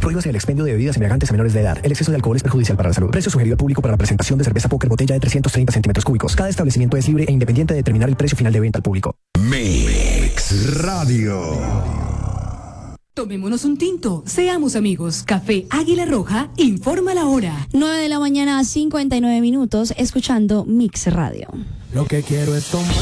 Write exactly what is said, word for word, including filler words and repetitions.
Prohíbase el expendio de bebidas embriagantes a menores de edad. El exceso de alcohol es perjudicial para la salud. Precio sugerido al público para la presentación de cerveza Póker botella de trescientos treinta centímetros cúbicos. Cada establecimiento es libre e independiente de determinar el precio final de venta al público. Mix Radio. Tomémonos un tinto, seamos amigos. Café Águila Roja informa la hora. nueve de la mañana, cincuenta y nueve minutos, escuchando Mix Radio. Lo que quiero es tomar.